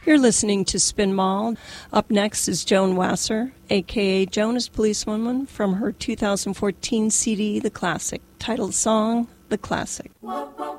You're listening to Spin Mall. Up next is Joan Wasser, a.k.a. Jonas Policewoman, from her 2014 CD, The Classic, titled song, The Classic.